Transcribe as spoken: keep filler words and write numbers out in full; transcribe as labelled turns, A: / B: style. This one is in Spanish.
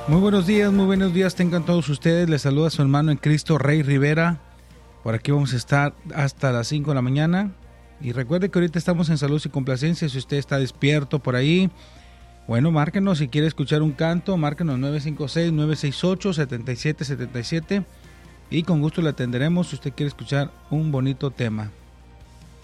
A: Muy buenos días, muy buenos días tengan todos ustedes. Les saluda su hermano en Cristo, Rey Rivera. Por aquí vamos a estar hasta las cinco de la mañana. Y recuerde que ahorita estamos en Salud y Complacencia. Si usted está despierto por ahí, bueno, márquenos. Si quiere escuchar un canto, márquenos nueve cinco seis, nueve seis ocho, siete siete siete siete. Y con gusto le atenderemos si usted quiere escuchar un bonito tema.